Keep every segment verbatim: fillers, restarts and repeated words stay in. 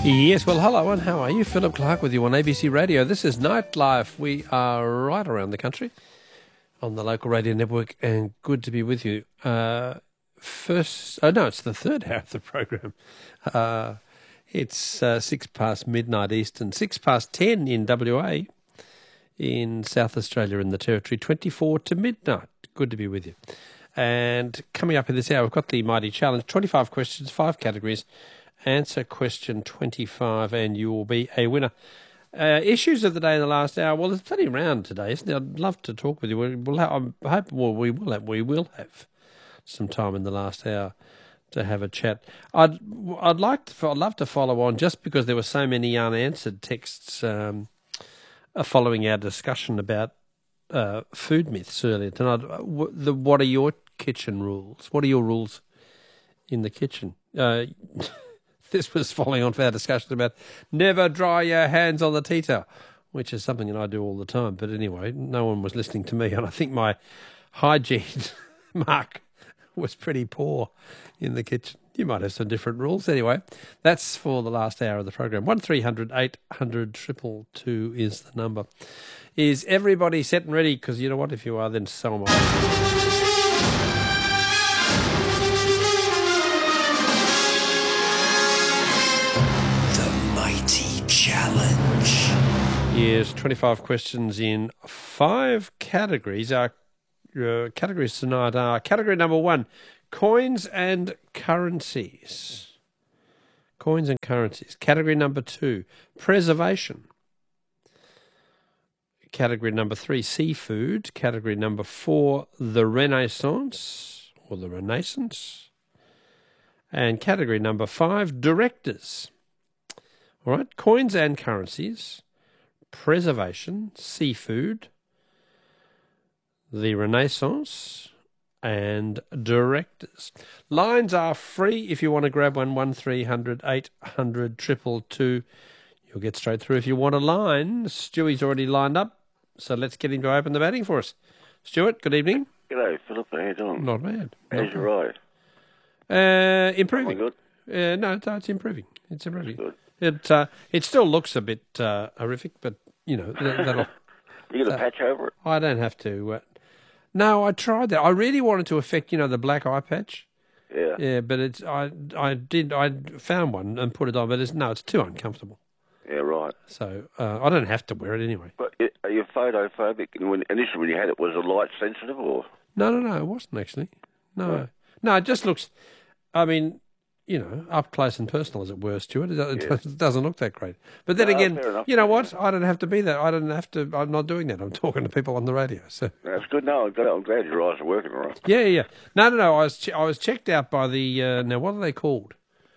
Yes, well, hello and how are you? Philip Clark with you on A B C Radio. This is Nightlife. We are right around the country on the local radio network, and good to be with you. Uh, first, oh no, it's the third hour of the program. Uh, it's uh, six past midnight Eastern, six past ten in W A, in South Australia in the Territory, twenty-four to midnight. Good to be with you. And coming up in this hour, we've got the Mighty Challenge, twenty-five questions, five categories. Answer question twenty-five and you will be a winner. Uh, issues of the day in the last hour. Well, there's plenty around today, isn't there? I'd love to talk with you. We'll have, I'm hoping well, we will have, we will have some time in the last hour to have a chat. I'd I'd like to, I'd love to follow on just because there were so many unanswered texts um, following our discussion about uh, food myths earlier tonight. The, what are your kitchen rules? What are your rules in the kitchen? Uh, This was following on for our discussion about never dry your hands on the tea towel, which is something that I do all the time. But anyway, no one was listening to me, and I think my hygiene mark was pretty poor in the kitchen. You might have some different rules. Anyway, that's for the last hour of the program. one three hundred eight hundred two two two is the number. Is everybody set and ready? Because you know what? If you are, then so am I. Challenge. Yes, twenty-five questions in five categories. Our uh, categories tonight are category number one, coins and currencies. Coins and currencies. Category number two, preservation. Category number three, seafood. Category number four, the Renaissance or the Renaissance. And category number five, directors. All right, coins and currencies, preservation, seafood, the Renaissance, and directors. Lines are free if you want to grab one, one three hundred eight hundred two two two. You'll get straight through. If you want a line, Stewie's already lined up, so let's get him to open the batting for us. Stuart, good evening. G'day, Philip. How you doing? Not bad. How's your eye? Uh, improving. Good? Uh, no, it's, it's improving. It's improving. Good. It uh, it still looks a bit uh, horrific, but you know that, that'll. You got a uh, patch over it? I don't have to. Uh, no, I tried that. I really wanted to affect, you know, the black eye patch. Yeah. Yeah, but it's I I did I found one and put it on, but it's no, it's too uncomfortable. Yeah, right. So uh, I don't have to wear it anyway. But it, are you photophobic? And when, initially, when you had it, was it light sensitive or? No, no, no, it wasn't actually. No, Right. no, it just looks. I mean, you know, up close and personal, as it were, Stuart. It, it, Yeah. it doesn't look that great. But then No, again, fair enough. you know what? I don't have to be that. I don't have to. I'm not doing that. I'm talking to people on the radio. So That's good. No, I'm glad, I'm glad your eyes are working all right. yeah, yeah. yeah. No, no, no. I was che- I was checked out by the uh, now. What are they called?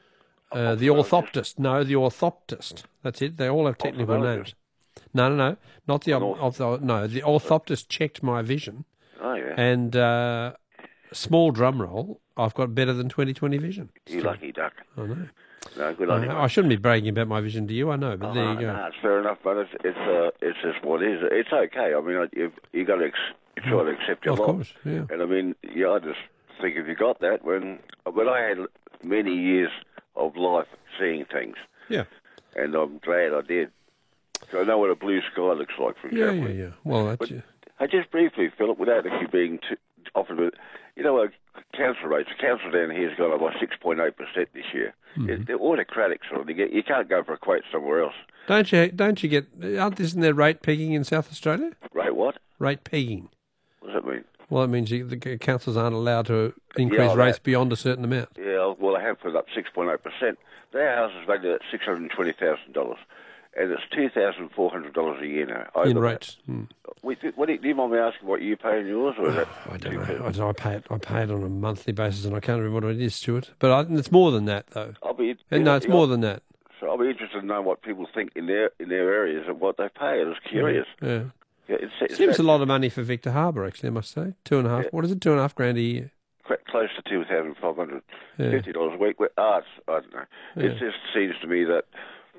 Uh, the orthoptist. No, the orthoptist. That's it. They all have technical names. Ophthalmologist? No, no, no. Not the An of the no. The orthoptist checked my vision, Oh, yeah. and uh, small drum roll. I've got better than twenty twenty vision. You So- lucky duck. I know. No, good I, on you. know. I shouldn't be bragging about my vision to you. I know, but Oh, there you go. no, it's fair enough, but it's it's uh, it's just what it is. It's okay. I mean, you've you got to ex- you try to accept your Of lot. course, yeah. And I mean, yeah, I just think if you got that, when when I had many years of life seeing things, Yeah. and I'm glad I did. So I know what a blue sky looks like, for Yeah, example. yeah, yeah. Well, that's But yeah. I just briefly, Philip, without actually being too, often, but you know, uh, council rates. The council down here has gone up by six point eight percent this year. Mm-hmm. It, they're autocratic, sort of. You, get, you can't go for a quote somewhere else. Don't you? Don't you get? Aren't isn't there rate pegging in South Australia? Right? What? Rate pegging. What does that mean? Well, it means you, the councils aren't allowed to increase Yeah, rates that- beyond a certain amount. Yeah, well, they have put up six point eight percent. Their house is valued at six hundred twenty thousand dollars, and it's two thousand four hundred dollars a year now. In over rates. Hmm. that. We, what do, you, do you mind me asking what you pay in yours, or is that? I don't know. I, don't know. I pay it. I pay it on a monthly basis, and I can't remember what it is, Stuart. But I, it's more than that, though. I'll be. And no, it's more than that. So I'll be interested to know what people think in their in their areas and what they pay. I was curious. Yeah. Yeah, it's, it's Seems a that- lot of money for Victor Harbour, actually. I must say, two and a half. Yeah. What is it? Two and a half grand a year. quite close to two thousand five hundred Yeah. fifty dollars a week. Well, arts, I don't know. Yeah. It just seems to me that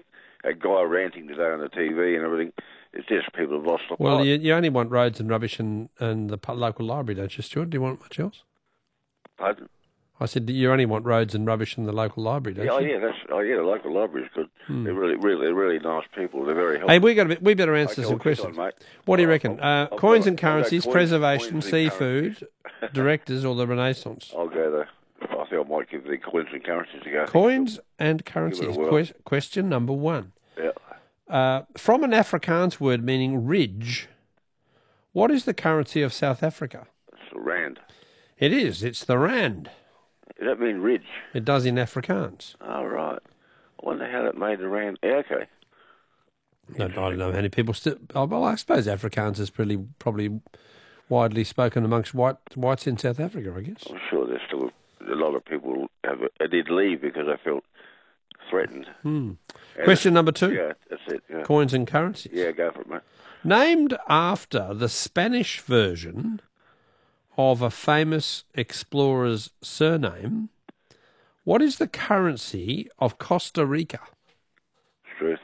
a guy ranting today on the T V and everything, it's just people have lost the Well, plot. you, you only want roads and rubbish and, and the pu- local library, don't you, Stuart? Do you want much else? Pardon? I said, you only want roads and rubbish in the local library, don't Yeah, oh, you? yeah, that's, oh, yeah, the local library's good. Hmm. They're really, really, they're really nice people. They're very helpful. Hey, we got a bit, we better answer Okay, some well, keep questions. on, mate. What do you I'll- reckon? I'll- Uh, I'll coins go- and I'll go currencies, coins- preservation, coins and seafood, currencies. directors, or the Renaissance? I'll go the. I think I might give the coins and currencies a go. Coins and Give it currencies. a whirl. Que- question number one. Yeah. Uh, from an Afrikaans word meaning ridge, what is the currency of South Africa? It's a rand. It is. It's the rand. Does that mean ridge? It does in Afrikaans. Oh, right. I wonder how that made the rand. Yeah, okay. No, I don't know how many people still. Oh, well, I suppose Afrikaans is pretty probably widely spoken amongst white whites in South Africa, I guess. I'm sure there's still a lot of people have. I did leave because I felt threatened. Hmm. And Question number two. Yeah, that's it. Yeah, Coins and currencies. yeah go for it, mate. Named after the Spanish version of a famous explorer's surname, what is the currency of Costa Rica? Truth.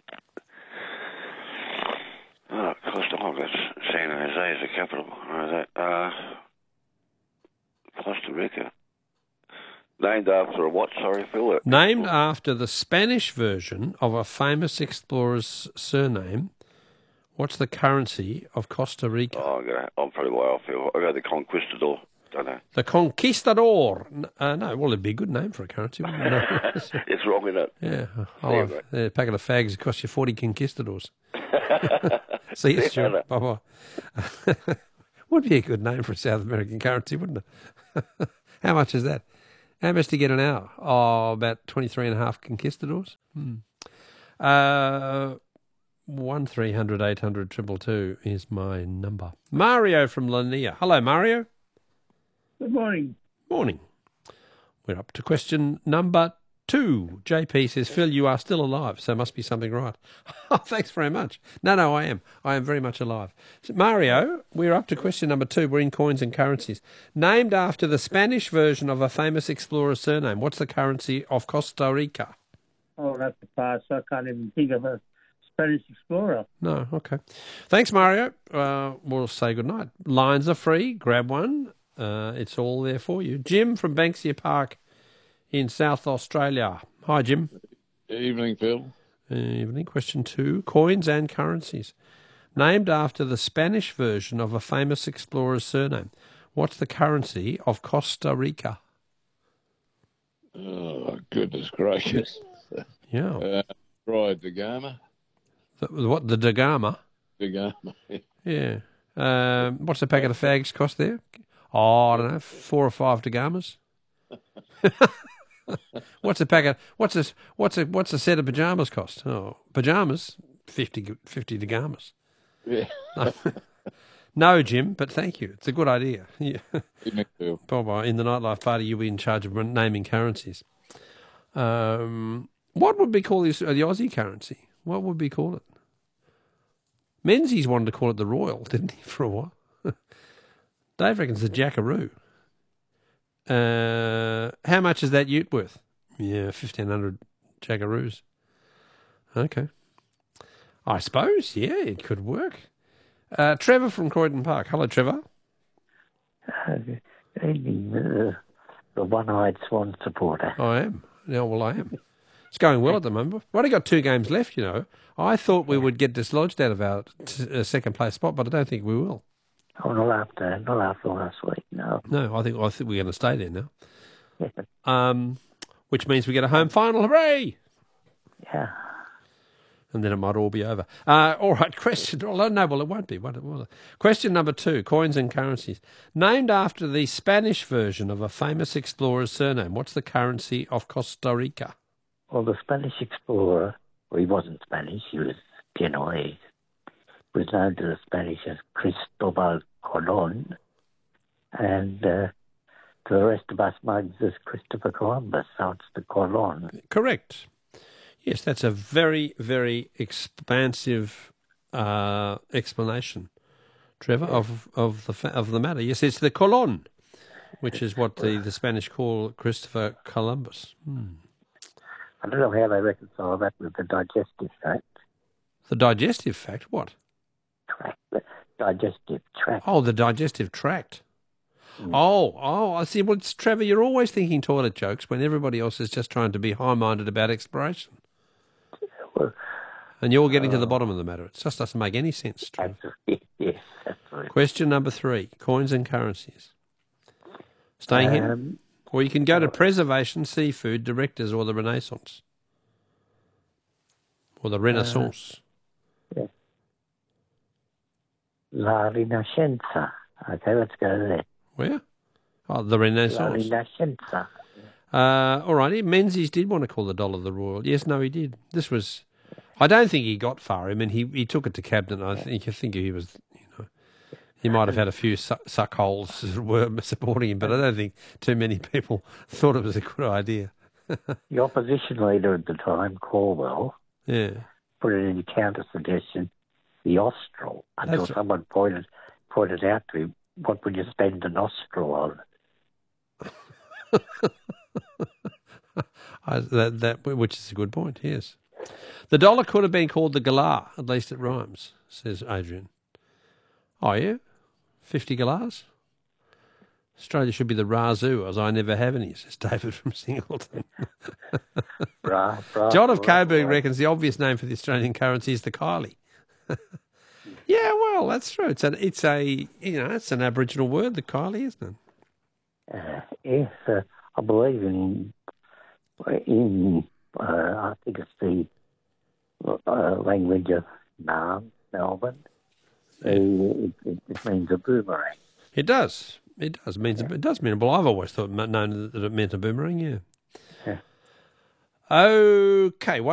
Oh, Costa oh, that's San Jose is the capital. I know that. Uh, Costa Rica. Named after a what? Sorry, Phil. Named after the Spanish version of a famous explorer's surname, what's the currency of Costa Rica? Oh, I'm, gonna, I'm probably way off here. I go the Conquistador. Don't know. The Conquistador. N- Uh, no, well, it'd be a good name for a currency, wouldn't it? No. It's wrong, isn't it? Yeah. See you, I'll mate. have a packet of fags. It costs you forty conquistadors. See you, See you Stuart. later. Bye-bye. Would be a good name for a South American currency, wouldn't it? How much is that? How much do you get an hour? Oh, about twenty-three and a half conquistadors. Hmm. Uh, one three hundred eight hundred triple two is my number. Mario from Lanier. Hello, Mario. Good morning. Morning. We're up to question number two. J P says, Phil, you are still alive, so must be something right. Oh, thanks very much. No, no, I am. I am very much alive. So, Mario, we're up to question number two. We're in coins and currencies. Named after the Spanish version of a famous explorer's surname, what's the currency of Costa Rica? Oh, that's a pass. I can't even think of a Spanish explorer. No, okay. Thanks, Mario. Uh, we'll say goodnight. Lines are free. Grab one. Uh, it's all there for you. Jim from Banksia Park in South Australia. Hi, Jim. Evening, Phil. Evening. Question two. Coins and currencies. Named after the Spanish version of a famous explorer's surname. What's the currency of Costa Rica? Oh, goodness gracious. Yeah. Uh, Fried the Gama. The, what, the Dagama? The Gama. Yeah. Um, what's a packet of fags cost there? Oh, I don't know, four or five Dagamas. What's a packet? What's a what's a what's a set of pajamas cost? Oh, pajamas, fifty fifty Dagamas. Yeah. No. No, Jim, but thank you. It's a good idea. Yeah. Evening, Phil. Bye bye. In the nightlife party, you'll be in charge of naming currencies. Um, what would we call this? Uh, the Aussie currency? What would we call it? Menzies wanted to call it the Royal, didn't he, for a while? Dave reckons the Jackaroo. Uh, how much is that ute worth? Yeah, fifteen hundred Jackaroos. Okay. I suppose, yeah, it could work. Uh, Trevor from Croydon Park. Hello, Trevor. Uh, evening, uh, the one-eyed swan supporter. I am. Yeah, well, I am. It's going well at the moment. We've only got two games left, you know. I thought we would get dislodged out of our t- uh, second place spot, but I don't think we will. Oh, not after, not after last week, no. No, I think I think we're going to stay there now. Um, which means we get a home final. Hooray! Yeah. And then it might all be over. Uh, all right, question. Well, no, well, it won't be. Won't it? Will it? Question number two, coins and currencies. Named after the Spanish version of a famous explorer's surname, what's the currency of Costa Rica? Well, the Spanish explorer, well, he wasn't Spanish, he was Genoese, was known to the Spanish as Cristobal Colon, and uh, to the rest of us mugs as Christopher Columbus, so it's the Colon. Correct. Yes, that's a very, very expansive uh, explanation, Trevor, of of the fa- of the matter. Yes, it's the Colon, which is what the, the Spanish call Christopher Columbus. Hmm. I don't know how they reconcile that with the digestive tract. The digestive fact, what? tract the digestive tract. Oh, the digestive tract. Oh, oh, I see. Well, it's, Trevor, you're always thinking toilet jokes when everybody else is just trying to be high-minded about exploration. Well, And you're getting to the bottom of the matter. It just doesn't make any sense, Trevor. absolutely, yes, absolutely. Question number three, coins and currencies. Staying here? Um, Or you can go to preservation, seafood, directors, or the Renaissance. Or the Renaissance. La Rinascenza. Okay, let's go there. Where? Oh, the La Renaissance. Rinascenza. Uh, all righty. Menzies did want to call the dollar the royal. Yes, no, he did. This was... I don't think he got far. I mean, he, he took it to cabinet. I think I think he was, you know, he might have had a few suck, suck holes as it were supporting him, but I don't think too many people thought it was a good idea. The opposition leader at the time, Corwell, Yeah. put it in a counter suggestion, the Austral, until That's right. someone pointed pointed out to him, what would you spend an Austral on? I, that, that, which is a good point, yes. The dollar could have been called the galah, at least it rhymes, says Adrian. Oh, yeah? fifty galahs? Australia should be the razoo, as I never have any, says David from Singleton. Right, right, John of right, Coburg right. reckons the obvious name for the Australian currency is the Kylie. Yeah, well, that's true. It's an, it's a, you know, it's an Aboriginal word, the Kylie, isn't it? Uh, yes, uh, I believe in, in uh, I think it's the uh, language of Nam, Melbourne. Uh, it, it, it means a boomerang. It does. It does. It means it does mean. Well, I've always thought known that it meant a boomerang. Yeah. Yeah. Okay.